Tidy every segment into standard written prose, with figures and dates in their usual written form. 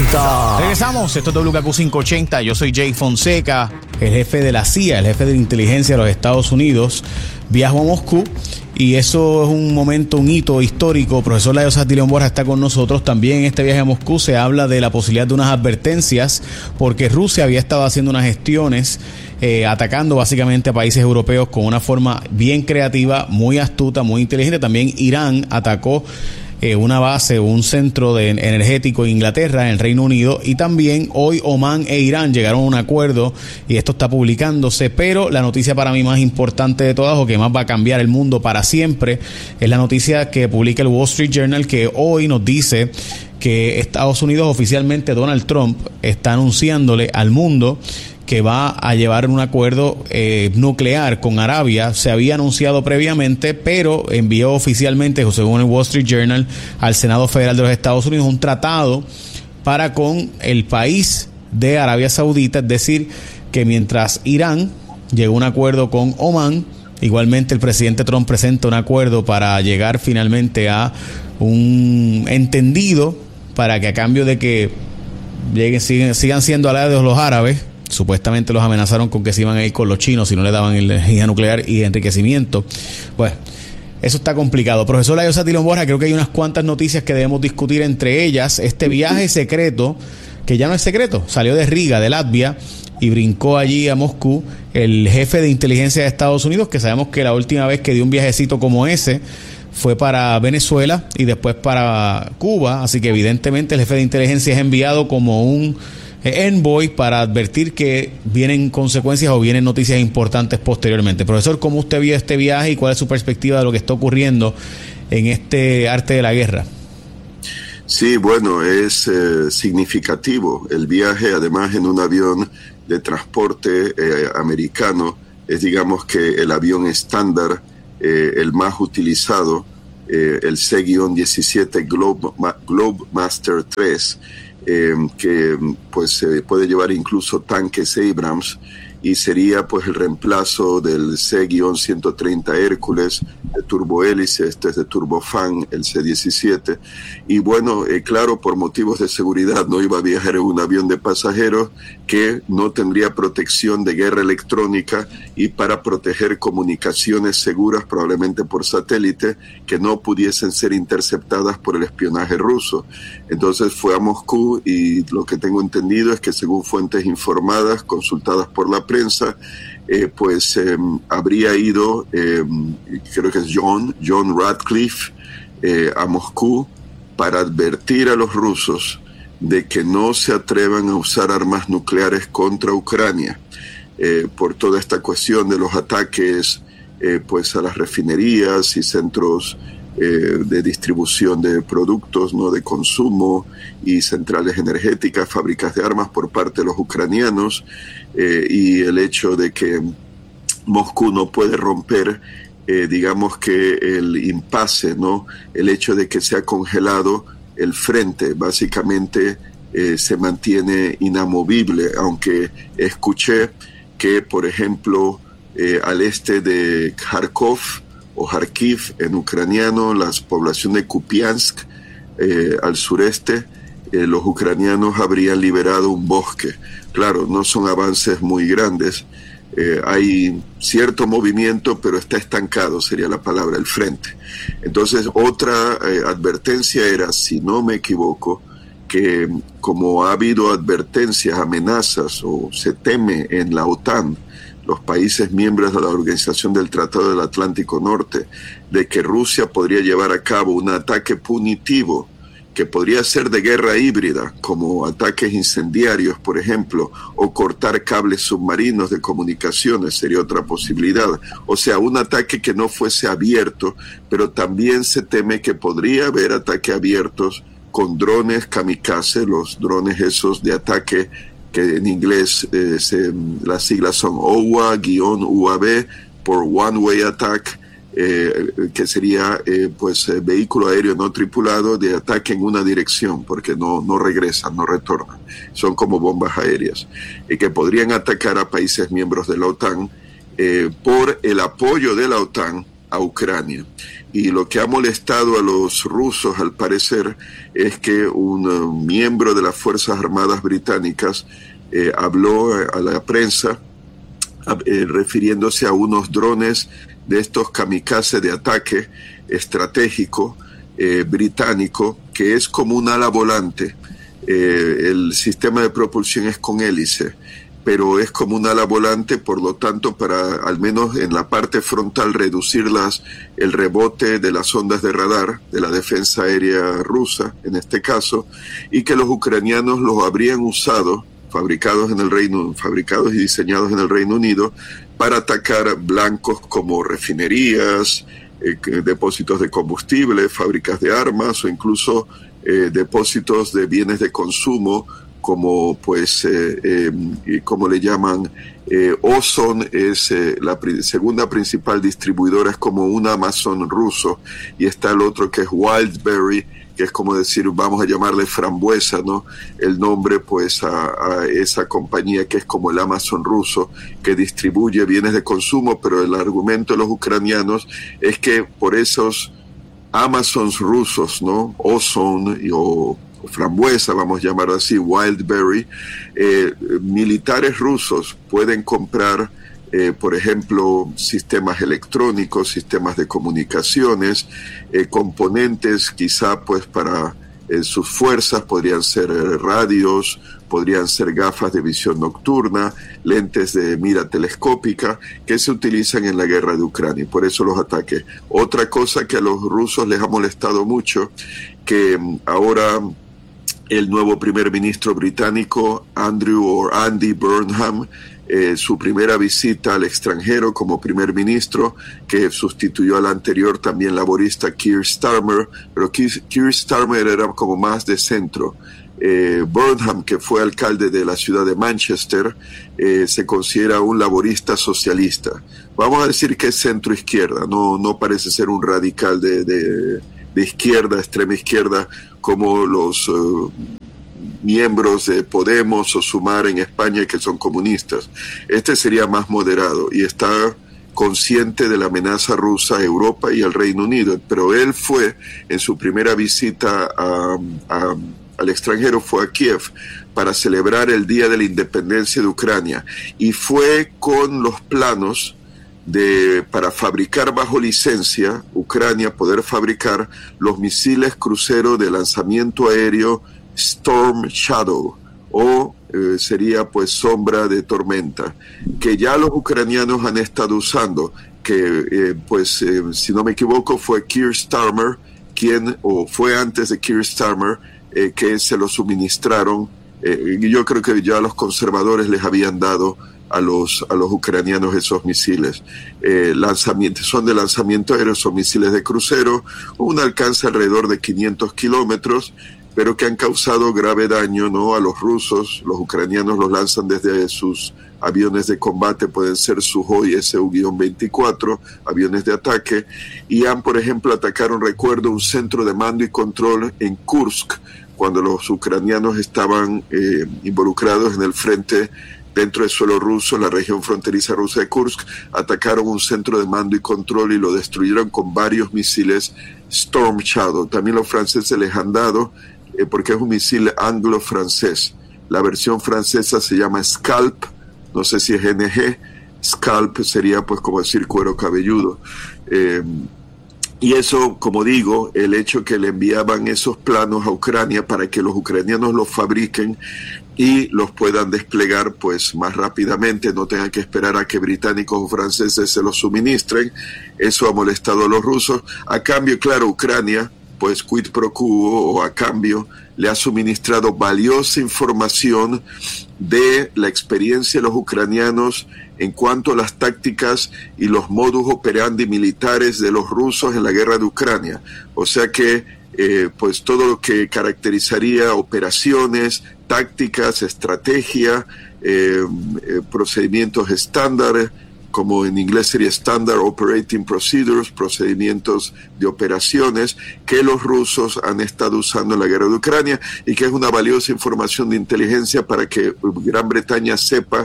vuelta. Regresamos, esto es WKQ 580, yo soy Jay Fonseca, el jefe de la CIA, el jefe de la inteligencia de los Estados Unidos. Viajo a Moscú y eso es un momento, un hito histórico. Profesor Layo Satilión Borja está con nosotros. También en este viaje a Moscú se habla de la posibilidad de unas advertencias porque Rusia había estado haciendo unas gestiones atacando básicamente a países europeos con una forma bien creativa, muy astuta, muy inteligente. También Irán atacó una base, un centro energético en Inglaterra, en el Reino Unido, y también hoy Omán e Irán llegaron a un acuerdo y esto está publicándose, pero la noticia para mí más importante de todas o que más va a cambiar el mundo para siempre es la noticia que publica el Wall Street Journal, que hoy nos dice que Estados Unidos oficialmente, Donald Trump, está anunciándole al mundo que va a llevar un acuerdo nuclear con Arabia. Se había anunciado previamente, pero envió oficialmente, según el Wall Street Journal, al Senado Federal de los Estados Unidos un tratado para con el país de Arabia Saudita, es decir, que mientras Irán llegó a un acuerdo con Omán, igualmente el presidente Trump presenta un acuerdo para llegar finalmente a un entendido para que a cambio de que sigan siendo aliados los árabes. Supuestamente los amenazaron con que se iban a ir con los chinos si no le daban energía nuclear y enriquecimiento. Bueno, eso está complicado. Profesor Layo Satilión Borja, creo que hay unas cuantas noticias que debemos discutir, entre ellas este viaje secreto, que ya no es secreto, salió de Riga, de Latvia, y brincó allí a Moscú el jefe de inteligencia de Estados Unidos, que sabemos que la última vez que dio un viajecito como ese fue para Venezuela y después para Cuba, así que evidentemente el jefe de inteligencia es enviado como un envoy para advertir que vienen consecuencias o vienen noticias importantes posteriormente. Profesor, ¿cómo usted vio este viaje y cuál es su perspectiva de lo que está ocurriendo en este arte de la guerra? Sí, bueno, es significativo. El viaje, además, en un avión de transporte americano, es, digamos, que el avión estándar, el más utilizado, el C-17 Globemaster 3, que pues puede llevar incluso tanques Abrams, y sería pues el reemplazo del C-130 Hércules de turbohélice. Este es de turbofan, el C-17, y bueno, claro, por motivos de seguridad no iba a viajar en un avión de pasajeros que no tendría protección de guerra electrónica y para proteger comunicaciones seguras, probablemente por satélite, que no pudiesen ser interceptadas por el espionaje ruso. Entonces fue a Moscú y lo que tengo entendido es que, según fuentes informadas, consultadas por la prensa, habría ido, creo que es John Radcliffe, a Moscú para advertir a los rusos de que no se atrevan a usar armas nucleares contra Ucrania, por toda esta cuestión de los ataques a las refinerías y centros de distribución de productos, no de consumo, y centrales energéticas, fábricas de armas por parte de los ucranianos, y el hecho de que Moscú no puede romper, digamos que el impasse, ¿no? El hecho de que se ha congelado el frente, básicamente se mantiene inamovible, aunque escuché que, por ejemplo, al este de Kharkov o Kharkiv en ucraniano, la población de Kupiansk, al sureste, los ucranianos habrían liberado un bosque. Claro, no son avances muy grandes, hay cierto movimiento, pero está estancado, sería la palabra, el frente. Entonces, otra advertencia era, si no me equivoco, que como ha habido advertencias, amenazas, o se teme en la OTAN, los países miembros de la Organización del Tratado del Atlántico Norte, de que Rusia podría llevar a cabo un ataque punitivo que podría ser de guerra híbrida, como ataques incendiarios, por ejemplo, o cortar cables submarinos de comunicaciones, sería otra posibilidad. O sea, un ataque que no fuese abierto, pero también se teme que podría haber ataques abiertos con drones kamikaze, los drones esos de ataque que en inglés las siglas son OWA-UAV, por One Way Attack, que sería vehículo aéreo no tripulado de ataque en una dirección, porque no regresan, no retornan, son como bombas aéreas, que podrían atacar a países miembros de la OTAN por el apoyo de la OTAN a Ucrania. Y lo que ha molestado a los rusos, al parecer, es que un miembro de las Fuerzas Armadas británicas habló a la prensa refiriéndose a unos drones de estos kamikaze de ataque estratégico británico, que es como un ala volante. El sistema de propulsión es con hélice, pero es como un ala volante, por lo tanto, para al menos en la parte frontal reducir el rebote de las ondas de radar de la defensa aérea rusa, en este caso, y que los ucranianos los habrían usado, fabricados y diseñados en el Reino Unido, para atacar blancos como refinerías, depósitos de combustible, fábricas de armas o incluso depósitos de bienes de consumo, como pues, como le llaman, Ozon es la segunda principal distribuidora, es como un Amazon ruso, y está el otro que es Wildberry, que es como decir, vamos a llamarle frambuesa, ¿no? El nombre pues a esa compañía que es como el Amazon ruso, que distribuye bienes de consumo, pero el argumento de los ucranianos es que por esos Amazons rusos, ¿no? Ozon o frambuesa, vamos a llamar así, Wildberry, militares rusos pueden comprar, por ejemplo, sistemas electrónicos, sistemas de comunicaciones, componentes quizá pues para sus fuerzas, podrían ser radios, podrían ser gafas de visión nocturna, lentes de mira telescópica, que se utilizan en la guerra de Ucrania, y por eso los ataques. Otra cosa que a los rusos les ha molestado mucho, que ahora el nuevo primer ministro británico, Andy Burnham, su primera visita al extranjero como primer ministro, que sustituyó al anterior también laborista Keir Starmer, pero Keir Starmer era como más de centro. Burnham, que fue alcalde de la ciudad de Manchester, se considera un laborista socialista. Vamos a decir que es centro-izquierda, no parece ser un radical de izquierda, extrema izquierda, como los miembros de Podemos o Sumar en España, que son comunistas. Este sería más moderado y está consciente de la amenaza rusa a Europa y al Reino Unido, pero él fue en su primera visita al extranjero, fue a Kiev para celebrar el Día de la Independencia de Ucrania, y fue con los planos para fabricar bajo licencia, Ucrania poder fabricar los misiles crucero de lanzamiento aéreo Storm Shadow, o sería pues sombra de tormenta, que ya los ucranianos han estado usando, que si no me equivoco fue Keir Starmer o fue antes de Keir Starmer, que se lo suministraron, y yo creo que ya los conservadores les habían dado a los ucranianos esos misiles. Son de lanzamiento aéreo, son misiles de crucero, un alcance alrededor de 500 kilómetros, pero que han causado grave daño, ¿no?, a los rusos. Los ucranianos los lanzan desde sus aviones de combate, pueden ser Sukhoi Su-24, aviones de ataque, y por ejemplo, atacaron, recuerdo, un centro de mando y control en Kursk, cuando los ucranianos estaban involucrados en el frente dentro del suelo ruso, en la región fronteriza rusa de Kursk. Atacaron un centro de mando y control y lo destruyeron con varios misiles Storm Shadow. También los franceses les han dado, porque es un misil anglo-francés. La versión francesa se llama Scalp, no sé si es NG. Scalp sería pues como decir cuero cabelludo. Y eso, como digo, el hecho que le enviaban esos planos a Ucrania para que los ucranianos los fabriquen y los puedan desplegar pues más rápidamente, no tengan que esperar a que británicos o franceses se los suministren, eso ha molestado a los rusos. A cambio, claro, Ucrania, pues quid pro quo, o a cambio, le ha suministrado valiosa información de la experiencia de los ucranianos en cuanto a las tácticas y los modus operandi militares de los rusos en la guerra de Ucrania. O sea que pues todo lo que caracterizaría operaciones, tácticas, estrategia, procedimientos estándares, como en inglés sería Standard Operating Procedures, procedimientos de operaciones que los rusos han estado usando en la guerra de Ucrania, y que es una valiosa información de inteligencia para que Gran Bretaña sepa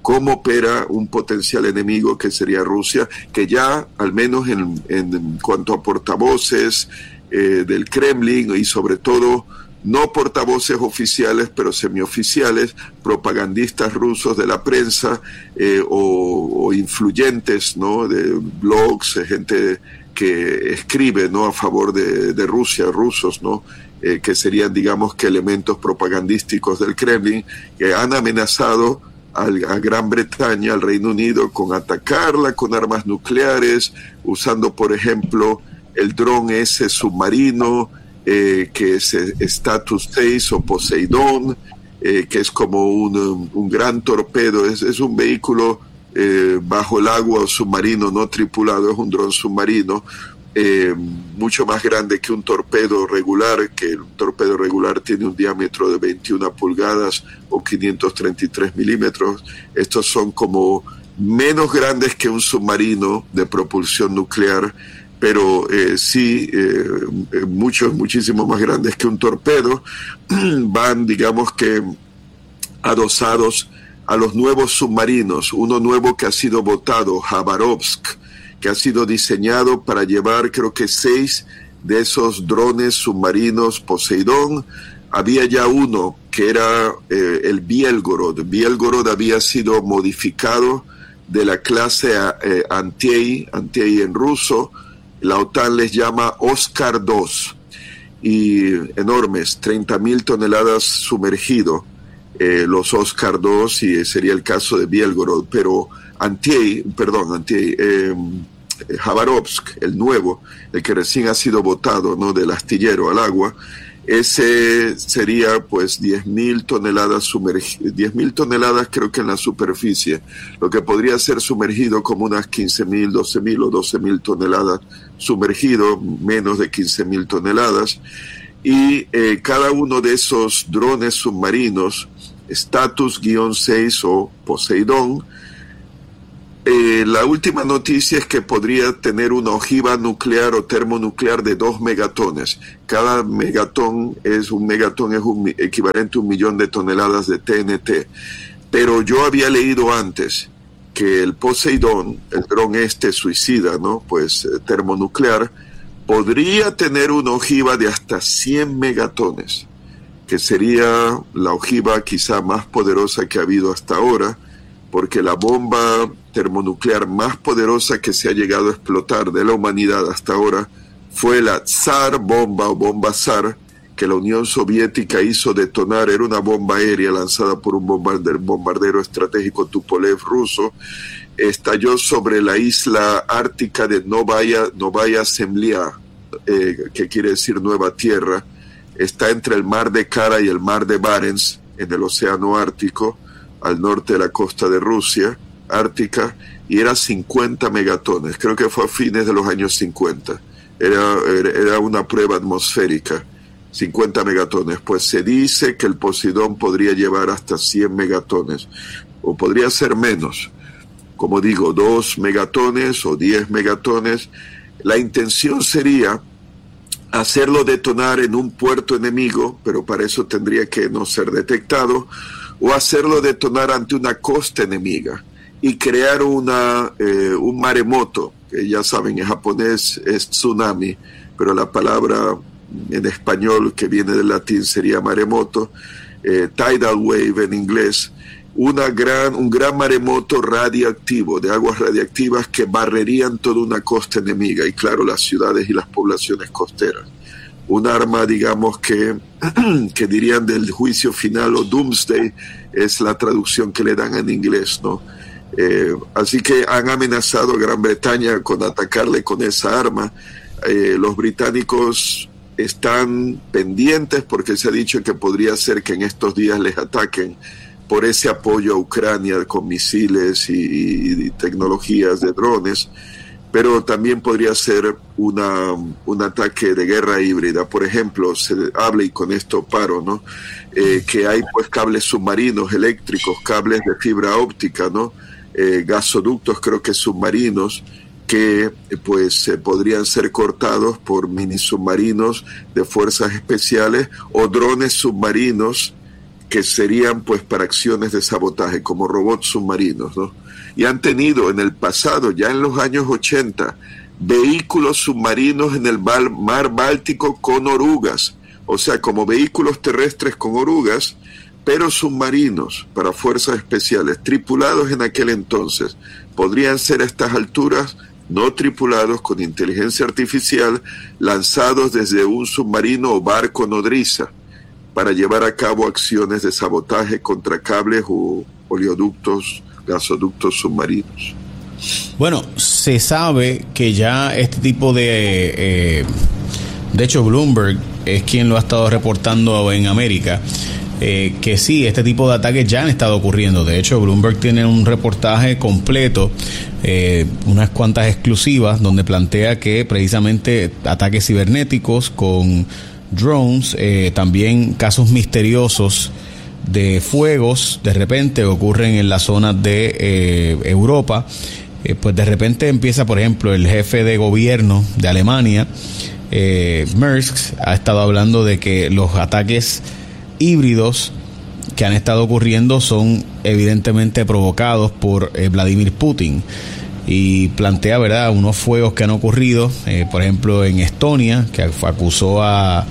cómo opera un potencial enemigo que sería Rusia, que ya al menos en cuanto a portavoces del Kremlin y sobre todo no portavoces oficiales, pero semioficiales, propagandistas rusos de la prensa o influyentes, ¿no?, de blogs, gente que escribe, ¿no?, a favor de Rusia, rusos, ¿no?, que serían, digamos, que elementos propagandísticos del Kremlin, que han amenazado a Gran Bretaña, al Reino Unido, con atacarla con armas nucleares, usando, por ejemplo, el dron ese submarino, que es Status 6 o Poseidón, que es como un gran torpedo, es un vehículo bajo el agua o submarino no tripulado, es un dron submarino, mucho más grande que un torpedo regular, que un torpedo regular tiene un diámetro de 21 pulgadas o 533 milímetros. Estos son como menos grandes que un submarino de propulsión nuclear, pero sí muchísimo más grandes que un torpedo. Van, digamos que, adosados a los nuevos submarinos, uno nuevo que ha sido votado, Khabarovsk, que ha sido diseñado para llevar, creo que 6 de esos drones submarinos Poseidón. Había ya uno que era el Bielgorod. Bielgorod había sido modificado de la clase Antiei en ruso. La OTAN les llama Oscar II, y enormes, 30.000 toneladas sumergido, los Oscar II, y sería el caso de Bielgorod, pero Khabarovsk, el nuevo, el que recién ha sido botado, ¿no?, del astillero al agua, ese sería pues 10.000 toneladas 10.000 toneladas creo que en la superficie, lo que podría ser sumergido como unas 15.000, 12.000 o 12.000 toneladas sumergido, menos de 15.000 toneladas, y cada uno de esos drones submarinos, Status-6 o Poseidón, la última noticia es que podría tener una ojiva nuclear o termonuclear de 2 megatones. Cada megatón es un equivalente a 1 millón de toneladas de TNT. Pero yo había leído antes que el Poseidón, el dron suicida, ¿no?, pues termonuclear, podría tener una ojiva de hasta 100 megatones, que sería la ojiva quizá más poderosa que ha habido hasta ahora, porque la bomba termonuclear más poderosa que se ha llegado a explotar de la humanidad hasta ahora fue la Tsar bomba o bomba Tsar, que la Unión Soviética hizo detonar. Era una bomba aérea lanzada por un bombardero estratégico Tupolev ruso. Estalló sobre la isla ártica de Novaya Zemlya, que quiere decir Nueva Tierra. Está entre el mar de Kara y el mar de Barents, en el océano Ártico, al norte de la costa de Rusia, ártica, y era 50 megatones. Creo que fue a fines de los años 50. Era una prueba atmosférica, 50 megatones. Pues se dice que el Poseidón podría llevar hasta 100 megatones, o podría ser menos. Como digo, 2 megatones o 10 megatones. La intención sería hacerlo detonar en un puerto enemigo, pero para eso tendría que no ser detectado, o hacerlo detonar ante una costa enemiga y crear un maremoto, que ya saben, en japonés es tsunami, pero la palabra en español que viene del latín sería maremoto, tidal wave en inglés, un gran maremoto radiactivo, de aguas radiactivas que barrerían toda una costa enemiga y, claro, las ciudades y las poblaciones costeras. Un arma, digamos, que dirían del juicio final, o doomsday, es la traducción que le dan en inglés, ¿no? Así que han amenazado a Gran Bretaña con atacarle con esa arma. Los británicos están pendientes porque se ha dicho que podría ser que en estos días les ataquen por ese apoyo a Ucrania con misiles y tecnologías de drones, pero también podría ser un ataque de guerra híbrida. Por ejemplo, se habla, y con esto paro, ¿no?, que hay pues cables submarinos eléctricos, cables de fibra óptica, ¿no?, gasoductos, creo que submarinos, que pues podrían ser cortados por mini submarinos de fuerzas especiales o drones submarinos que serían pues para acciones de sabotaje, como robots submarinos, ¿no? Y han tenido en el pasado, ya en los años 80, vehículos submarinos en el mar Báltico con orugas, o sea, como vehículos terrestres con orugas, pero submarinos para fuerzas especiales, tripulados en aquel entonces. Podrían ser a estas alturas no tripulados con inteligencia artificial, lanzados desde un submarino o barco nodriza para llevar a cabo acciones de sabotaje contra cables o oleoductos, gasoductos submarinos. Bueno, se sabe que ya este tipo de hecho Bloomberg es quien lo ha estado reportando en América, que sí, este tipo de ataques ya han estado ocurriendo. De hecho, Bloomberg tiene un reportaje completo, unas cuantas exclusivas, donde plantea que precisamente ataques cibernéticos con drones, también casos misteriosos de fuegos de repente ocurren en las zonas de Europa. Pues de repente empieza, por ejemplo, el jefe de gobierno de Alemania, Maersk, ha estado hablando de que los ataques híbridos que han estado ocurriendo son evidentemente provocados por Vladimir Putin, y plantea, ¿verdad?, unos fuegos que han ocurrido, por ejemplo en Estonia, que acusó a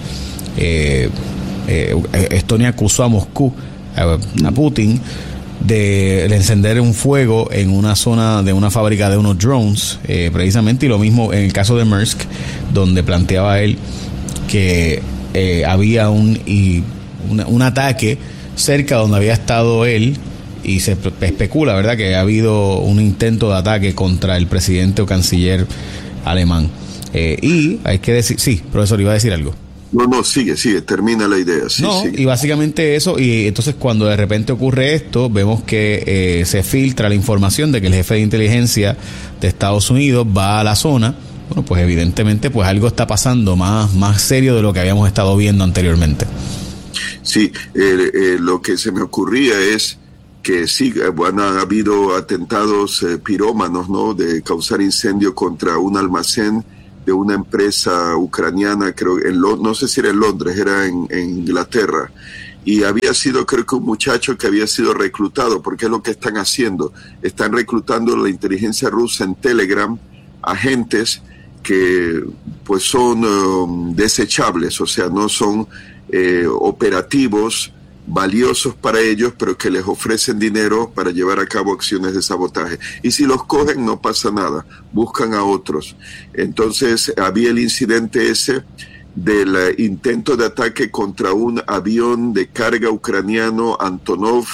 Estonia acusó a Moscú, a Putin, de encender un fuego en una zona de una fábrica de unos drones, precisamente, y lo mismo en el caso de Maersk, donde planteaba él que había un ataque cerca donde había estado él, y se especula, ¿verdad?, que ha habido un intento de ataque contra el presidente o canciller alemán. Y hay que decir, sí, profesor, iba a decir algo. No, sigue, termina la idea. Sí, no, sigue. Y básicamente eso, y entonces cuando de repente ocurre esto, vemos que se filtra la información de que el jefe de inteligencia de Estados Unidos va a la zona. Bueno, pues evidentemente pues algo está pasando más serio de lo que habíamos estado viendo anteriormente. Sí, lo que se me ocurría es que sí, han habido atentados pirómanos, ¿no?, de causar incendio contra un almacén de una empresa ucraniana, creo, no sé si era en Londres, era en Inglaterra, y había sido, creo que un muchacho que había sido reclutado, porque es lo que están haciendo, están reclutando la inteligencia rusa en Telegram, agentes que pues son desechables, o sea, no son operativos valiosos para ellos, pero que les ofrecen dinero para llevar a cabo acciones de sabotaje. Y si los cogen, no pasa nada, buscan a otros. Entonces, había el incidente ese del intento de ataque contra un avión de carga ucraniano Antonov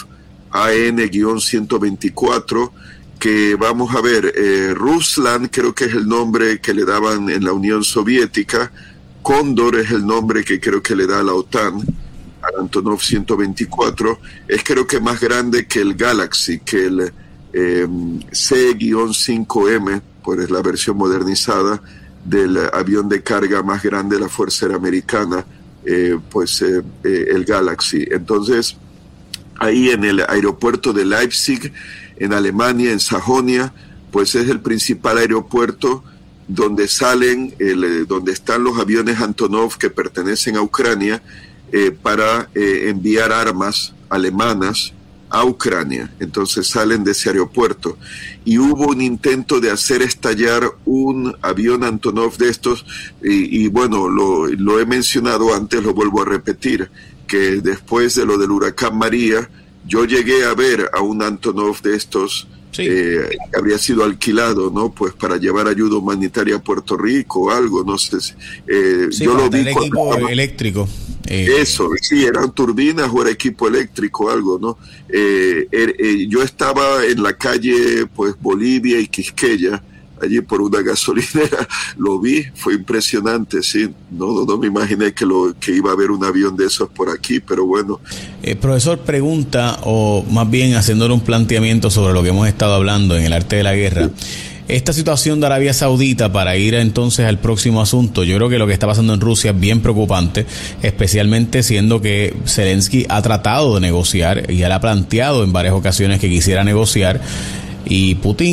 AN-124, que vamos a ver, Ruslan creo que es el nombre que le daban en la Unión Soviética, Cóndor es el nombre que creo que le da la OTAN, al Antonov 124, es creo que más grande que el Galaxy, que el C-5M, pues es la versión modernizada del avión de carga más grande de la Fuerza Aérea Americana, el Galaxy. Entonces, ahí en el aeropuerto de Leipzig, en Alemania, en Sajonia, pues es el principal aeropuerto donde donde están los aviones Antonov que pertenecen a Ucrania, para enviar armas alemanas a Ucrania. Entonces salen de ese aeropuerto, y hubo un intento de hacer estallar un avión Antonov de estos, y bueno, lo he mencionado antes, lo vuelvo a repetir, que después de lo del huracán María, yo llegué a ver a un Antonov de estos. Sí. Habría sido alquilado, ¿no?, pues para llevar ayuda humanitaria a Puerto Rico o algo, no sé. Sí, yo lo vi con equipo eléctrico. Eso, sí, eran turbinas o era equipo eléctrico, algo, ¿no? Yo estaba en la calle, pues, Bolivia y Quisqueya, allí por una gasolinera, lo vi, fue impresionante, sí, no me imaginé que iba a haber un avión de esos por aquí, pero bueno. Profesor, pregunta, o más bien haciéndole un planteamiento sobre lo que hemos estado hablando en el arte de la guerra, esta situación de Arabia Saudita, para ir entonces al próximo asunto, yo creo que lo que está pasando en Rusia es bien preocupante, especialmente siendo que Zelensky ha tratado de negociar y él ha planteado en varias ocasiones que quisiera negociar, y Putin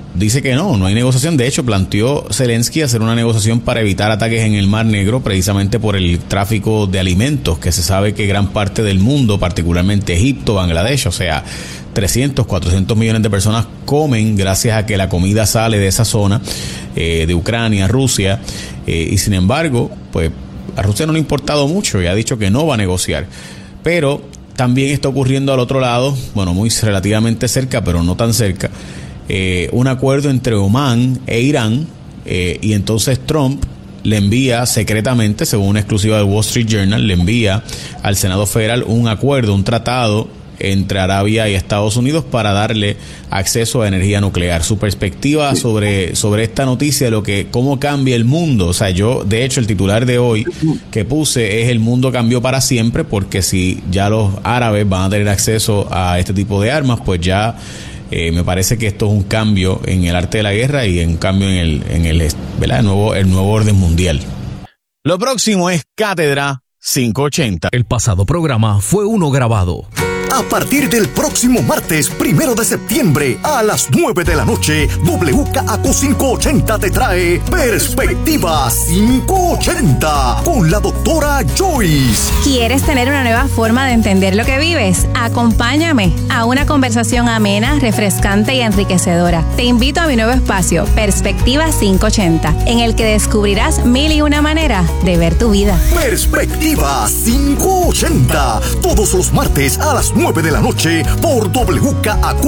dice que no hay negociación. De hecho, planteó Zelensky hacer una negociación para evitar ataques en el Mar Negro, precisamente por el tráfico de alimentos, que se sabe que gran parte del mundo, particularmente Egipto, Bangladesh, o sea, 300, 400 millones de personas comen gracias a que la comida sale de esa zona, de Ucrania, Rusia, y sin embargo, pues a Rusia no le ha importado mucho y ha dicho que no va a negociar. Pero también está ocurriendo al otro lado, bueno, muy relativamente cerca, pero no tan cerca, un acuerdo entre Omán e Irán, y entonces Trump le envía secretamente, según una exclusiva del Wall Street Journal, le envía al Senado Federal un acuerdo, un tratado entre Arabia y Estados Unidos para darle acceso a energía nuclear. Su perspectiva sobre esta noticia, cómo cambia el mundo. O sea, yo, de hecho, el titular de hoy que puse es: el mundo cambió para siempre, porque si ya los árabes van a tener acceso a este tipo de armas, pues ya me parece que esto es un cambio en el arte de la guerra y un cambio en el ¿verdad? el nuevo orden mundial. Lo próximo es Cátedra 580. El pasado programa fue uno grabado. A partir del próximo martes 1 de septiembre a las 9 de la noche, WKAQ 580 te trae Perspectiva 580 con la doctora Joyce. ¿Quieres tener una nueva forma de entender lo que vives? Acompáñame a una conversación amena, refrescante y enriquecedora. Te invito a mi nuevo espacio, Perspectiva 580, en el que descubrirás 1001 maneras de ver tu vida. Perspectiva 580, todos los martes a las 9 de la noche por WKAQ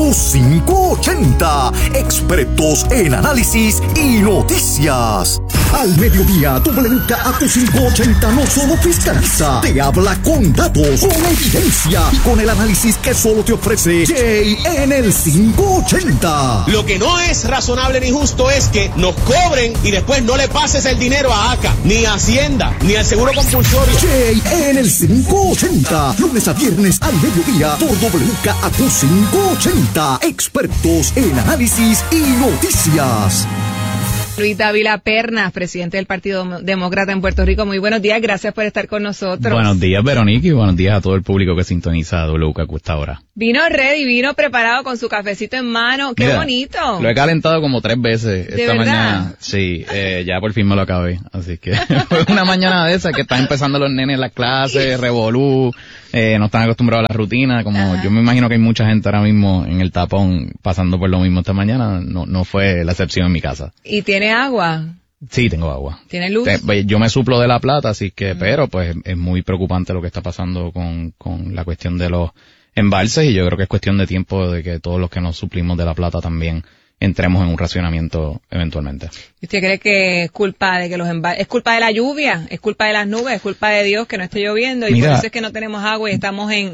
580. Expertos en análisis y noticias. Al mediodía, WKAQ 580 no solo fiscaliza, te habla con datos, con evidencia y con el análisis que solo te ofrece Jay en el 580. Lo que no es razonable ni justo es que nos cobren y después no le pases el dinero a ACA, ni a Hacienda, ni al Seguro Compulsorio. Jay en el 580, lunes a viernes al mediodía por WKAQ 580. Expertos en análisis y noticias. Luis Dávila Pernas, presidente del Partido Demócrata en Puerto Rico. Muy buenos días, gracias por estar con nosotros. Buenos días, Verónica, y buenos días a todo el público que sintoniza WKAQ esta hora. Vino ready, vino preparado con su cafecito en mano. ¡Qué bonito! Lo he calentado como 3 veces esta verdad? mañana. Sí, ya por fin me lo acabé. Así que fue una mañana de esas que están empezando los nenes las clases, revolú, no están acostumbrados a la rutina. Como yo me imagino que hay mucha gente ahora mismo en el tapón pasando por lo mismo esta mañana, no fue la excepción en mi casa. ¿Y tiene agua? Sí, tengo agua. ¿Tiene luz? Yo me suplo de La Plata, así que, pero pues es muy preocupante lo que está pasando con la cuestión de los embalses, y yo creo que es cuestión de tiempo de que todos los que nos suplimos de La Plata también entremos en un racionamiento eventualmente. ¿Y usted cree que es culpa de que los embalses, es culpa de la lluvia, es culpa de las nubes, es culpa de Dios que no esté lloviendo y por eso es que no tenemos agua y estamos en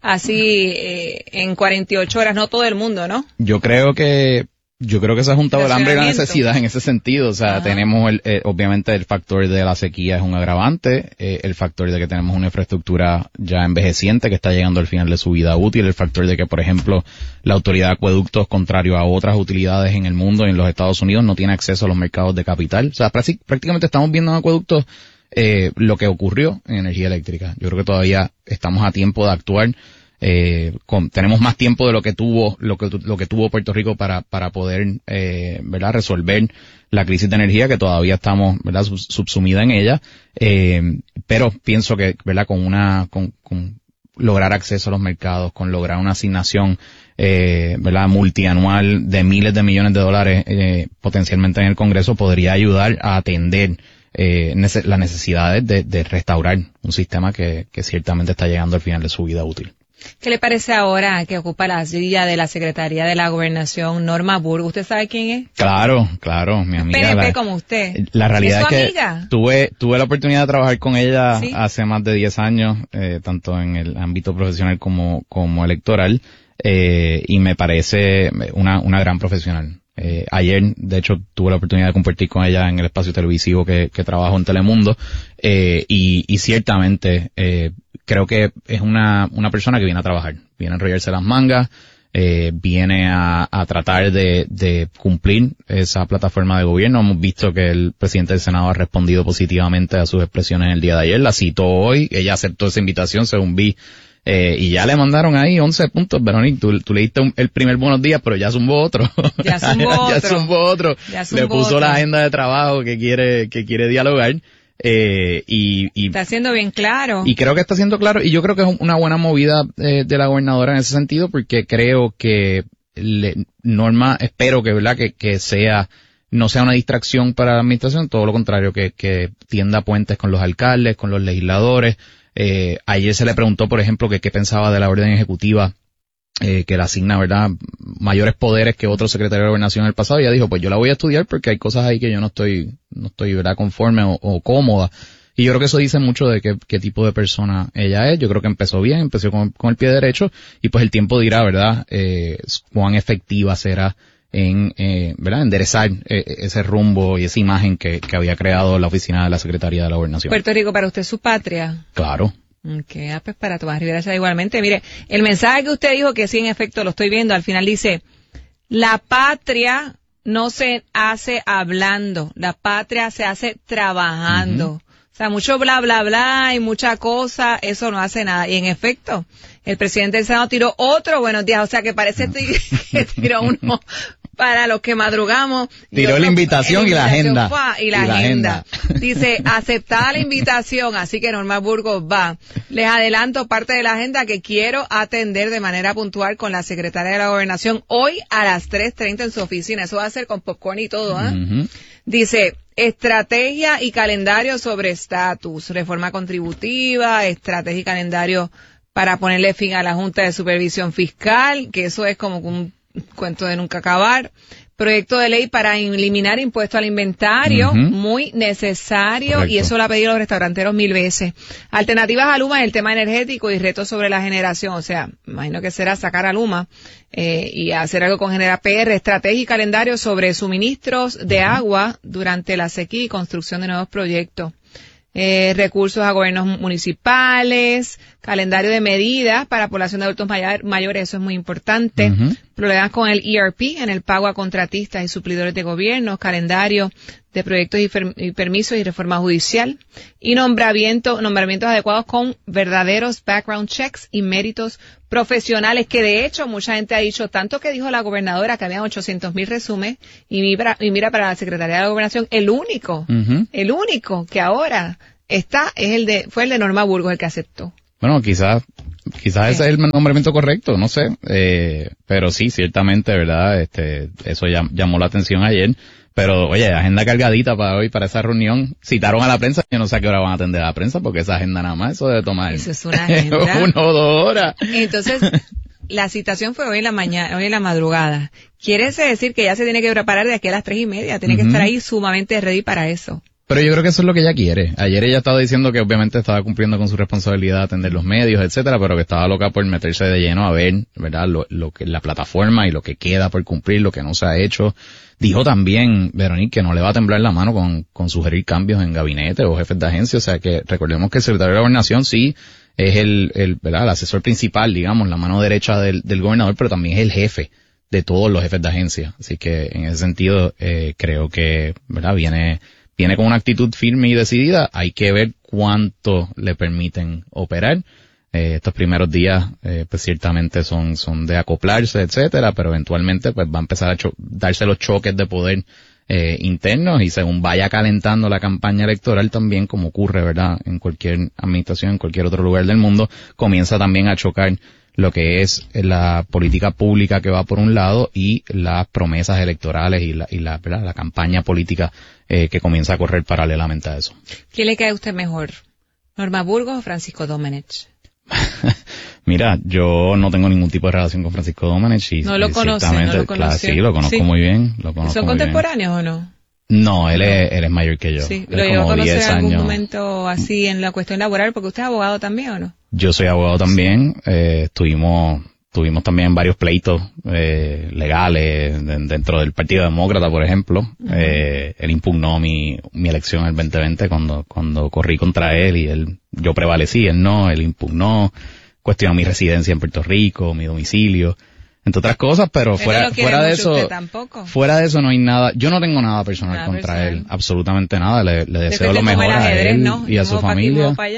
48 horas, no todo el mundo, ¿no? Yo creo que se ha juntado el hambre y la necesidad en ese sentido. O sea, tenemos obviamente el factor de la sequía es un agravante, el factor de que tenemos una infraestructura ya envejeciente que está llegando al final de su vida útil, el factor de que, por ejemplo, la autoridad de acueductos, contrario a otras utilidades en el mundo y en los Estados Unidos, no tiene acceso a los mercados de capital. O sea, prácticamente estamos viendo en acueductos lo que ocurrió en energía eléctrica. Yo creo que todavía estamos a tiempo de actuar. Tenemos más tiempo de lo que tuvo Puerto Rico para poder ¿verdad? Resolver la crisis de energía que todavía estamos, ¿verdad? Subsumida en ella, pero pienso que, ¿verdad? Con lograr acceso a los mercados, con lograr una asignación ¿verdad? Multianual de miles de millones de dólares potencialmente en el Congreso, podría ayudar a atender las necesidades de restaurar un sistema que ciertamente está llegando al final de su vida útil. ¿Qué le parece ahora que ocupa la silla de la Secretaría de la Gobernación, Norma Burgos? ¿Usted sabe quién es? Claro, mi amiga. PNP como usted. La realidad es que amiga. tuve la oportunidad de trabajar con ella hace más de 10 años, tanto en el ámbito profesional como electoral, y me parece una gran profesional. Ayer, de hecho, tuve la oportunidad de compartir con ella en el espacio televisivo que trabajo en Telemundo, y ciertamente, creo que es una persona que viene a trabajar, viene a enrollarse las mangas, viene a tratar de cumplir esa plataforma de gobierno. Hemos visto que el presidente del Senado ha respondido positivamente a sus expresiones el día de ayer, la citó hoy, ella aceptó esa invitación según vi Y ya le mandaron ahí 11 puntos, Verónica, tú le diste el primer buenos días, pero ya zumbó otro. Ya zumbó otro. Le puso la agenda de trabajo que quiere dialogar. Y está siendo bien claro. Y creo que está siendo claro, y yo creo que es una buena movida de la gobernadora en ese sentido, porque creo que Norma, espero que, ¿verdad?, que no sea una distracción para la administración, todo lo contrario, que tienda puentes con los alcaldes, con los legisladores. Ayer se le preguntó, por ejemplo, que qué pensaba de la orden ejecutiva, que le asigna, ¿verdad?, mayores poderes que otro secretario de Gobernación en el pasado. Y ella dijo, pues yo la voy a estudiar porque hay cosas ahí que yo no estoy, ¿verdad?, conforme o cómoda. Y yo creo que eso dice mucho de qué tipo de persona ella es. Yo creo que empezó con el pie derecho, y pues el tiempo dirá, ¿verdad?, cuán efectiva será en, ¿verdad?, enderezar ese rumbo y esa imagen que había creado la oficina de la Secretaría de la Gobernación. Puerto Rico para usted es su patria. Claro. Okay, pues para Tomás Rivera Chats igualmente. Mire, el mensaje que usted dijo, que sí, en efecto, lo estoy viendo, al final dice, la patria no se hace hablando, la patria se hace trabajando. O sea, mucho bla, bla, bla y mucha cosa, eso no hace nada. Y en efecto, el presidente del Senado tiró otro buenos días, o sea que parece que tiró uno para los que madrugamos. Tiró la invitación y la agenda. Y la agenda. Dice, aceptada la invitación, así que Norma Burgos va. Les adelanto parte de la agenda que quiero atender de manera puntual con la secretaria de la Gobernación hoy a las 3:30 en su oficina. Eso va a ser con popcorn y todo, ¿eh? Dice, estrategia y calendario sobre estatus, reforma contributiva, estrategia y calendario para ponerle fin a la Junta de Supervisión Fiscal, que eso es como un cuento de nunca acabar. Proyecto de ley para eliminar impuesto al inventario, muy necesario. Correcto. Y eso lo ha pedido los restauranteros 1000 veces. Alternativas a Luma en el tema energético y retos sobre la generación. O sea, imagino que será sacar a Luma y hacer algo con Genera PR. Estrategia y calendario sobre suministros de agua durante la sequía y construcción de nuevos proyectos. Recursos a gobiernos municipales, calendario de medidas para población de adultos mayores, eso es muy importante. Problemas con el ERP en el pago a contratistas y suplidores de gobierno, calendario de proyectos y permisos y reforma judicial, y nombramientos adecuados con verdaderos background checks y méritos profesionales, que de hecho mucha gente ha dicho, tanto que dijo la gobernadora que habían 800,000 resúmenes, y mira para la Secretaría de la Gobernación, el único que ahora fue el de Norma Burgos, el que aceptó. Bueno, quizás ese es el nombramiento correcto, no sé, pero sí, ciertamente, ¿verdad? Eso llamó la atención ayer. Pero, oye, agenda cargadita para hoy, para esa reunión. Citaron a la prensa, yo no sé a qué hora van a atender a la prensa, porque esa agenda nada más, eso debe tomar. Eso es una agenda. 1 o 2 horas. Entonces, la citación fue hoy en la madrugada. Quiere decir que ya se tiene que preparar de aquí a las 3:30, tiene que estar ahí sumamente ready para eso. Pero yo creo que eso es lo que ella quiere. Ayer ella estaba diciendo que obviamente estaba cumpliendo con su responsabilidad de atender los medios, etcétera, pero que estaba loca por meterse de lleno a ver, ¿verdad?, lo que la plataforma y lo que queda por cumplir, lo que no se ha hecho. Dijo también, Verónica, que no le va a temblar la mano con sugerir cambios en gabinete o jefes de agencia. O sea que recordemos que el secretario de la Gobernación sí es ¿verdad?, el asesor principal, digamos, la mano derecha del gobernador, pero también es el jefe de todos los jefes de agencia. Así que en ese sentido, creo que, ¿verdad?, viene con una actitud firme y decidida. Hay que ver cuánto le permiten operar. Estos primeros días, pues ciertamente son de acoplarse, etcétera, pero eventualmente pues va a empezar a darse los choques de poder internos, y según vaya calentando la campaña electoral también, como ocurre, ¿verdad?, en cualquier administración, en cualquier otro lugar del mundo, comienza también a chocar lo que es la política pública que va por un lado y las promesas electorales y la campaña política que comienza a correr paralelamente a eso. ¿Quién le cae a usted mejor, Norma Burgos o Francisco Domenech? Mira, yo no tengo ningún tipo de relación con Francisco Domenech. ¿No lo conoce? ¿No lo claro, sí, lo conozco muy bien. ¿Son contemporáneos o no? No, él es mayor que yo. Sí, ¿lo llegó a conocer en algún momento así en la cuestión laboral? Porque usted es abogado también, ¿o no? Yo soy abogado también. Tuvimos también varios pleitos legales dentro del Partido Demócrata, por ejemplo. Él impugnó mi elección en el 2020 cuando corrí contra él, y yo prevalecí, él no, él impugnó, cuestionó mi residencia en Puerto Rico, mi domicilio, entre otras cosas, pero fuera de eso no hay nada. Yo no tengo nada personal contra él, absolutamente nada. Le deseo lo mejor a él, ¿no?, y a su familia.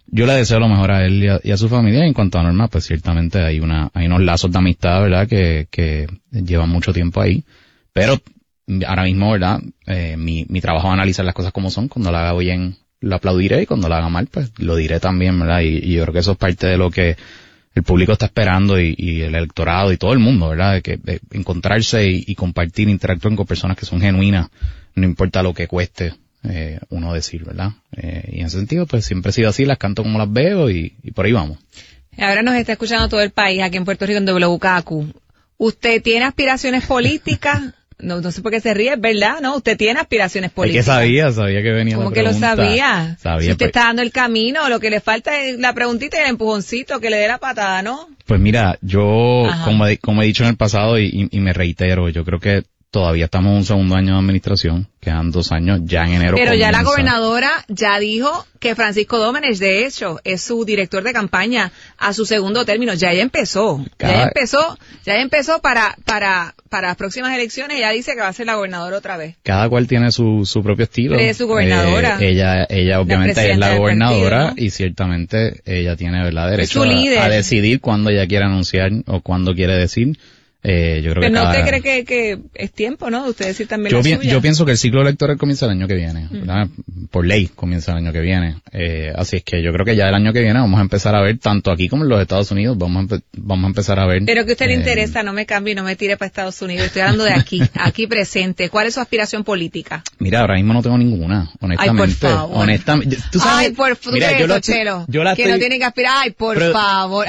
Yo le deseo lo mejor a él y a su familia. En cuanto a Norma, pues ciertamente hay unos lazos de amistad, ¿verdad? Que llevan mucho tiempo ahí. Pero ahora mismo, ¿verdad? Mi trabajo es analizar las cosas como son. Cuando la haga bien, lo aplaudiré, y cuando la haga mal, pues lo diré también, ¿verdad? Y yo creo que eso es parte de lo que el público está esperando y el electorado y todo el mundo, ¿verdad? De encontrarse y compartir, interactuar con personas que son genuinas, no importa lo que cueste uno decir, ¿verdad? Y en ese sentido, pues siempre he sido así, las canto como las veo y por ahí vamos. Ahora nos está escuchando todo el país, aquí en Puerto Rico, en WKAQ. ¿Usted tiene aspiraciones políticas? No sé por qué se ríe, ¿verdad? ¿No? Usted tiene aspiraciones políticas. Es que sabía que venía ¿Cómo la que pregunta. lo sabía? Sabía, si usted pues, está dando el camino, lo que le falta es la preguntita y el empujoncito, que le dé la patada, ¿no? Pues mira, yo, como he dicho en el pasado y me reitero, yo creo que todavía estamos en un segundo año de administración, quedan 2 años, ya en enero Pero ya la comienza. gobernadora ya dijo que Francisco Dómenes, de hecho, es su director de campaña a su segundo término. Ya ella empezó. Ya empezó para las próximas elecciones. Ella dice que va a ser la gobernadora otra vez. Cada cual tiene su propio estilo. Pero es su gobernadora. Ella obviamente es la gobernadora partido, ¿no? Y ciertamente ella tiene, ¿verdad?, derecho líder. a decidir cuándo ella quiere anunciar o cuándo quiere decir. Yo creo Pero que no te cree que es tiempo, ¿no? Usted decir también la suya. Yo pienso que el ciclo electoral comienza el año que viene, ¿verdad? Por ley comienza el año que viene. Así es que yo creo que ya el año que viene vamos a empezar a ver, tanto aquí como en los Estados Unidos, vamos a empezar a ver. Pero que a usted le interesa, no me cambie y no me tire para Estados Unidos. Estoy hablando de aquí presente. ¿Cuál es su aspiración política? Mira, ahora mismo no tengo ninguna, honestamente. Ay, por favor. Honestamente. ¿Tú sabes? Ay, por favor, mira, no tiene que aspirar. Ay, por favor,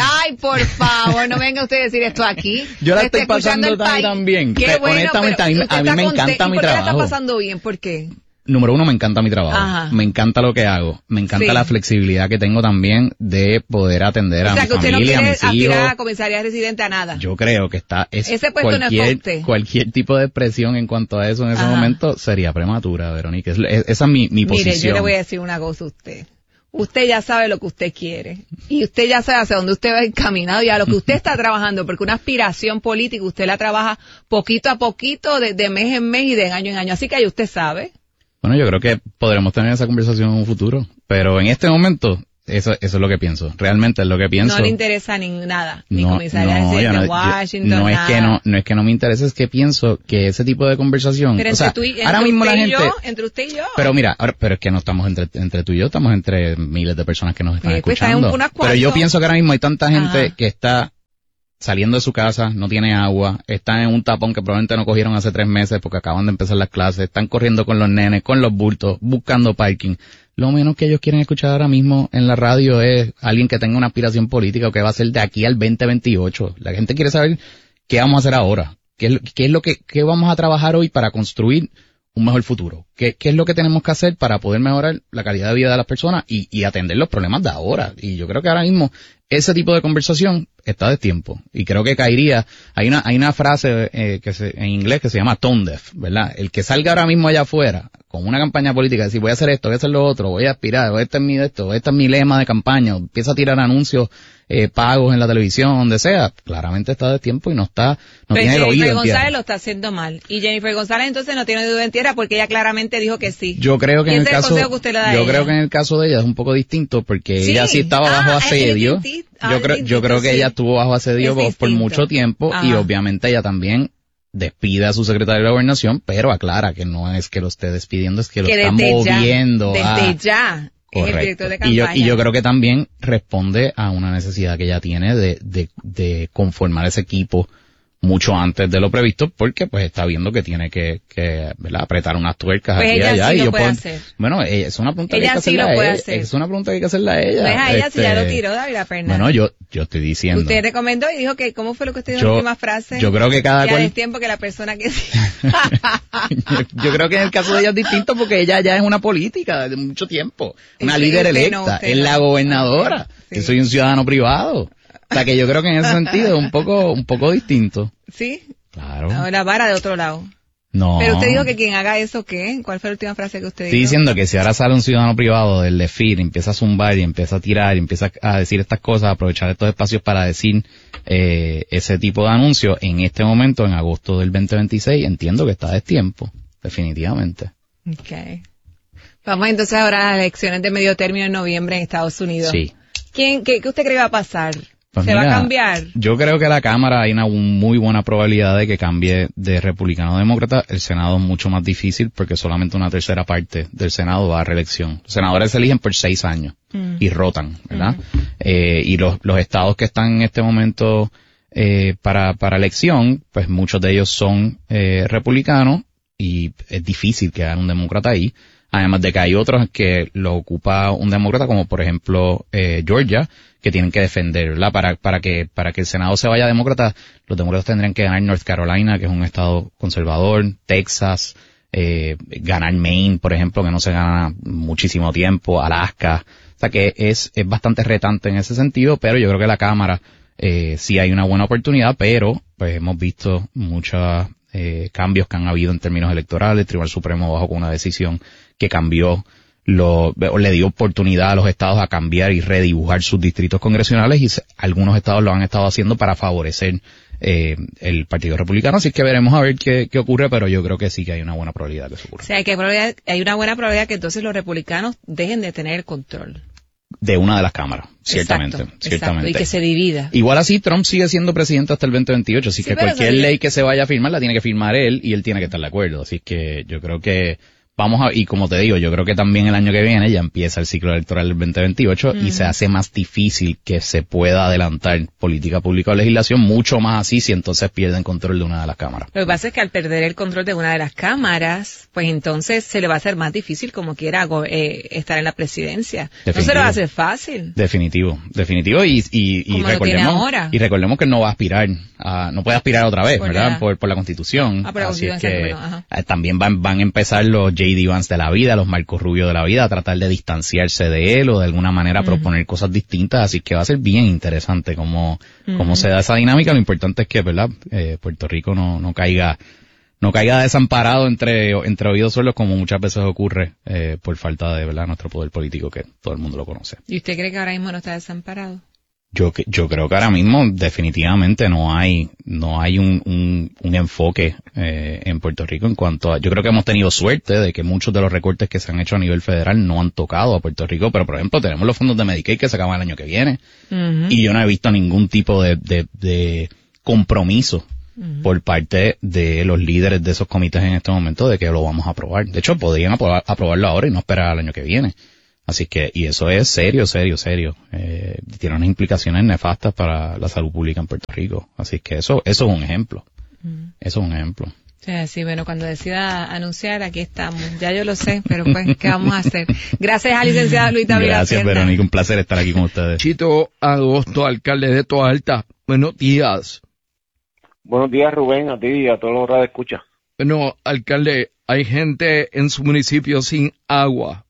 no venga usted a decir esto aquí. Yo la estoy pasando tan bien. Qué bueno, honestamente, a mí me encanta mi trabajo. ¿Por qué la está trabajo. pasando bien? ¿Por qué? Número 1, me encanta mi trabajo. Ajá. Me encanta lo que hago. Me encanta la flexibilidad que tengo también de poder atender a mi familia, a mis hijos. O sea, que usted no quiere aspirar a comisaría residente a nada. Yo creo que ese puesto no es para usted. Cualquier tipo de expresión en cuanto a eso en ese momento sería prematura, Verónica. Esa es mi posición. Mire, yo le voy a decir una cosa a usted. Usted ya sabe lo que usted quiere y usted ya sabe hacia dónde usted va encaminado y a lo que usted está trabajando, porque una aspiración política usted la trabaja poquito a poquito, de mes en mes y de año en año, así que ahí usted sabe. Bueno, yo creo que podremos tener esa conversación en un futuro, pero en este momento eso es lo que pienso, realmente es lo que pienso. No le interesa nada, ni no, comisaría de Washington, no nada. No es que no me interese, es que pienso que ese tipo de conversación, pero ahora mismo la gente, entre usted y yo. Pero mira, pero es que no estamos entre tú y yo, estamos entre miles de personas que nos están pues escuchando. Pero yo pienso que ahora mismo hay tanta gente que está saliendo de su casa, no tiene agua, están en un tapón que probablemente no cogieron hace 3 meses porque acaban de empezar las clases, están corriendo con los nenes, con los bultos, buscando parking. Lo menos que ellos quieren escuchar ahora mismo en la radio es alguien que tenga una aspiración política o que va a ser de aquí al 2028. La gente quiere saber qué vamos a hacer ahora, qué vamos a trabajar hoy para construir un mejor futuro, qué es lo que tenemos que hacer para poder mejorar la calidad de vida de las personas y atender los problemas de ahora. Y yo creo que ahora mismo ese tipo de conversación está de tiempo y creo que caería. Hay una frase en inglés que se llama tone deaf, ¿verdad? El que salga ahora mismo allá afuera con una campaña política, decir voy a hacer esto, voy a hacer lo otro, voy a aspirar, este es mi lema de campaña, empieza a tirar anuncios pagos en la televisión, donde sea, claramente está de tiempo y no tiene el oído en Jennifer tierra. González lo está haciendo mal y Jennifer González entonces no tiene dedo en tierra porque ella claramente dijo que sí. Yo creo que en el caso, que usted le da yo creo que en el caso de ella es un poco distinto porque ella sí estaba bajo asedio. Yo creo que ella estuvo bajo asedio por mucho tiempo y obviamente ella también despide a su secretario de Gobernación, pero aclara que no es que lo esté despidiendo, es que lo está moviendo. Desde ya. Es el director de campaña. Y yo creo que también responde a una necesidad que ella tiene de conformar ese equipo mucho antes de lo previsto, porque pues está viendo que tiene que ¿verdad?, apretar unas tuercas pues aquí y allá. Sí, y yo puede hacer. Bueno, es una pregunta que hay que sí hacerle a ella. Hacer. Es una pregunta que hay que hacerle a ella. No es a ella si ya lo tiró, David Perna. Bueno, yo estoy diciendo. Usted recomendó y dijo que, ¿cómo fue lo que usted dijo en la última frase? Yo creo que cada ya cual. es tiempo que la persona que sí. yo creo que en el caso de ella es distinto porque ella ya es una política de mucho tiempo. Una líder electa. Es la gobernadora. Sí. Yo soy un ciudadano privado. O sea que yo creo que en ese sentido es un poco distinto. Sí. Claro. La vara de otro lado. No. Pero usted dijo que quien haga eso, ¿qué? ¿Cuál fue la última frase que usted dijo? Estoy diciendo que si ahora sale un ciudadano privado del DEFIR, empieza a zumbar y empieza a tirar y empieza a decir estas cosas, aprovechar estos espacios para decir ese tipo de anuncios, en este momento, en agosto del 2026, entiendo que está a destiempo, definitivamente. Okay. Vamos entonces ahora a las elecciones de medio término en noviembre en Estados Unidos. Sí. ¿Qué usted cree va a pasar? Pues ¿Se va a cambiar? Yo creo que la Cámara hay una muy buena probabilidad de que cambie de republicano a demócrata. El Senado es mucho más difícil porque solamente una tercera parte del Senado va a reelección. Los senadores se eligen por 6 años y rotan, ¿verdad? Y los estados que están en este momento para elección, pues muchos de ellos son republicanos y es difícil que haya un demócrata ahí. Además de que hay otros que lo ocupa un demócrata, como por ejemplo Georgia, que tienen que defender, ¿verdad? Para que el Senado se vaya demócrata, los demócratas tendrían que ganar North Carolina, que es un estado conservador, Texas, ganar Maine, por ejemplo, que no se gana muchísimo tiempo, Alaska. O sea que es bastante retante en ese sentido, pero yo creo que la Cámara sí hay una buena oportunidad, pero pues hemos visto muchos cambios que han habido en términos electorales. El Tribunal Supremo bajó con una decisión que cambió le dio oportunidad a los estados a cambiar y redibujar sus distritos congresionales, y algunos estados lo han estado haciendo para favorecer el Partido Republicano. Así que veremos a ver qué ocurre, pero yo creo que sí que hay una buena probabilidad que eso ocurra. O sea, hay una buena probabilidad que entonces los republicanos dejen de tener el control de una de las cámaras, ciertamente. Exacto, y que se divida. Igual así, Trump sigue siendo presidente hasta el 2028, así que cualquier ley que se vaya a firmar la tiene que firmar él, y él tiene que estar de acuerdo. Así que yo creo que y como te digo, yo creo que también el año que viene ya empieza el ciclo electoral del 2028 y se hace más difícil que se pueda adelantar política pública o legislación, mucho más así si entonces pierden control de una de las cámaras. Lo que pasa es que al perder el control de una de las cámaras, pues entonces se le va a hacer más difícil como quiera estar en la presidencia. Definitivo. No se lo va a hacer fácil. Definitivo. Y recordemos que no va a aspirar, no puede aspirar otra vez, ¿verdad? Por la Constitución. Por la Constitución, así que también van a empezar los J.D. Vance de la vida, los Marco Rubio de la vida, a tratar de distanciarse de él o de alguna manera proponer cosas distintas, así que va a ser bien interesante cómo se da esa dinámica. Lo importante es que, ¿verdad? Puerto Rico no caiga desamparado entre oídos sordos, como muchas veces ocurre por falta de, ¿verdad?, nuestro poder político, que todo el mundo lo conoce. ¿Y usted cree que ahora mismo no está desamparado? Yo creo que ahora mismo definitivamente no hay un enfoque en Puerto Rico en cuanto a... Yo creo que hemos tenido suerte de que muchos de los recortes que se han hecho a nivel federal no han tocado a Puerto Rico, pero por ejemplo tenemos los fondos de Medicaid que se acaban el año que viene, y yo no he visto ningún tipo de compromiso por parte de los líderes de esos comités en este momento de que lo vamos a aprobar. De hecho, podrían aprobarlo ahora y no esperar al año que viene. Así que, y eso es serio. Tiene unas implicaciones nefastas para la salud pública en Puerto Rico. Así que eso es un ejemplo. Eso es un ejemplo. Sí, bueno, cuando decida anunciar, aquí estamos. Ya yo lo sé, pero pues, ¿qué vamos a hacer? Gracias al licenciado Luis David. Gracias, Verónica, un placer estar aquí con ustedes. Chito Agosto, alcalde de Toa Alta. Buenos días. Buenos días, Rubén, a ti y a todos los radioescuchas. Bueno, alcalde, hay gente en su municipio sin agua.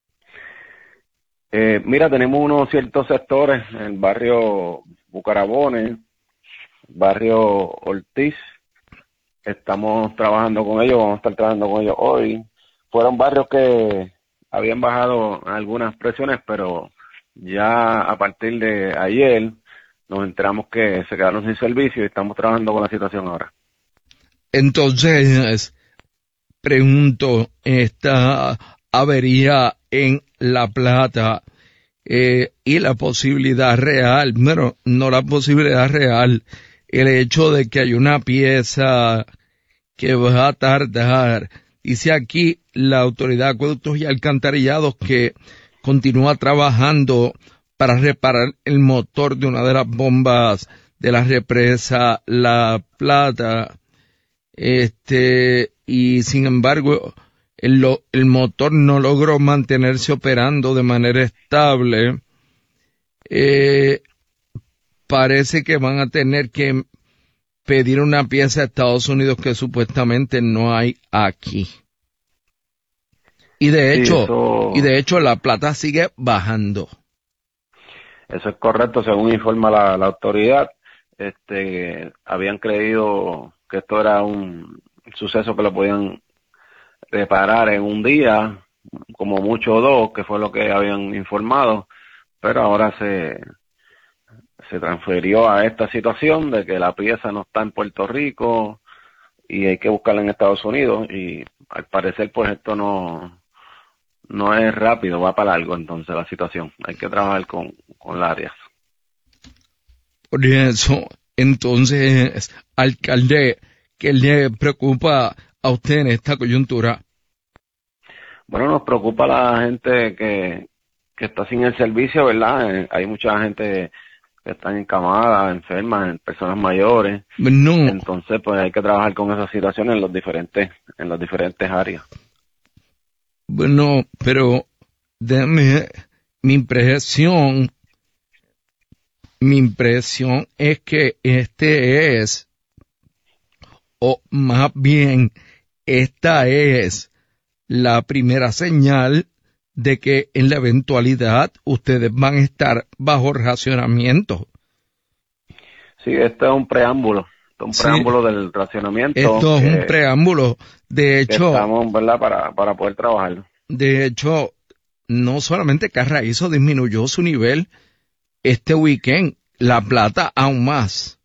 Mira, tenemos unos ciertos sectores en el barrio Bucarabones, barrio Ortiz. Estamos trabajando con ellos, vamos a estar trabajando con ellos hoy. Fueron barrios que habían bajado algunas presiones, pero ya a partir de ayer nos enteramos que se quedaron sin servicio y estamos trabajando con la situación ahora. Entonces, pregunto, esta avería en La Plata y la posibilidad real, bueno, no la posibilidad real, el hecho de que hay una pieza que va a tardar. Dice aquí la Autoridad de Acueductos y Alcantarillados que continúa trabajando para reparar el motor de una de las bombas de la represa La Plata, y sin embargo el motor no logró mantenerse operando de manera estable. Parece que van a tener que pedir una pieza a Estados Unidos que supuestamente no hay aquí. Y de hecho La Plata sigue bajando. Eso es correcto, según informa la autoridad. Habían creído que esto era un suceso que lo podían reparar en un día, como mucho 2, que fue lo que habían informado, pero ahora se transfirió a esta situación de que la pieza no está en Puerto Rico y hay que buscarla en Estados Unidos, y al parecer pues esto no no es rápido, va para largo entonces la situación. Hay que trabajar con las áreas. Por eso, entonces, alcalde, ¿qué le preocupa a usted en esta coyuntura? Bueno, nos preocupa la gente que está sin el servicio, ¿verdad? Hay mucha gente que está encamada, enferma, personas mayores. No. Entonces, pues hay que trabajar con esas situaciones en las diferentes áreas. Bueno, pero déjame, mi impresión es que más bien, esta es la primera señal de que en la eventualidad ustedes van a estar bajo racionamiento. Sí, esto es un preámbulo. Preámbulo del racionamiento. Esto es un preámbulo. De hecho, estamos, ¿verdad?, para poder trabajarlo. De hecho, no solamente Carraízo disminuyó su nivel este weekend, La Plata aún más.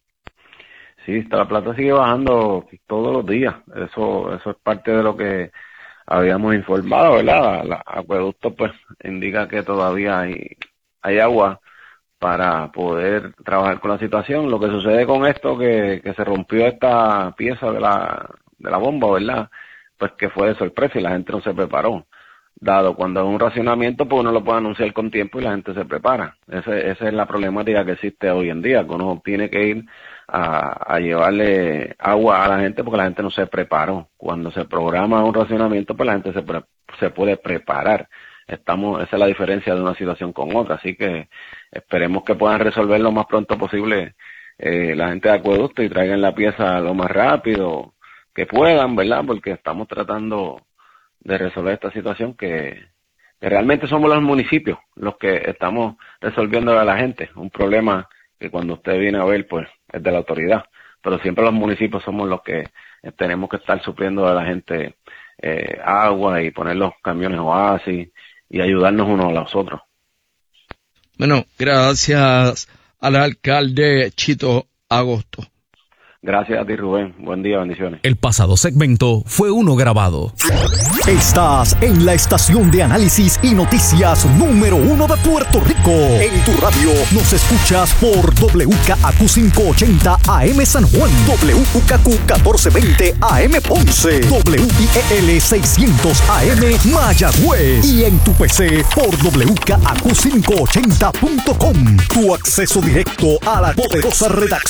Sí, La Plata sigue bajando todos los días. Eso es parte de lo que habíamos informado, ¿verdad? El acueducto pues indica que todavía hay agua para poder trabajar con la situación. Lo que sucede con esto, que se rompió esta pieza de la bomba, ¿verdad? Pues que fue de sorpresa y la gente no se preparó. Dado cuando es un racionamiento, pues uno lo puede anunciar con tiempo y la gente se prepara. Esa es la problemática que existe hoy en día, que uno tiene que ir a llevarle agua a la gente porque la gente no se preparó. Cuando se programa un racionamiento, pues la gente se puede preparar. Esa es la diferencia de una situación con otra, así que esperemos que puedan resolver lo más pronto posible la gente de acueducto y traigan la pieza lo más rápido que puedan, ¿verdad? Porque estamos tratando de resolver esta situación que realmente somos los municipios los que estamos resolviendo a la gente, un problema que cuando usted viene a ver, pues, es de la autoridad, pero siempre los municipios somos los que tenemos que estar supliendo a la gente agua y poner los camiones oasis y ayudarnos unos a los otros. Bueno, gracias al alcalde Chito Agosto. Gracias a ti, Rubén. Buen día, bendiciones. El pasado segmento fue uno grabado. Estás en la estación de análisis y noticias número 1 de Puerto Rico. En tu radio nos escuchas por WKAQ 580 AM San Juan, WKAQ 1420 AM Ponce, WIEL 600 AM Mayagüez y en tu PC por WKAQ580.com. Tu acceso directo a la poderosa redacción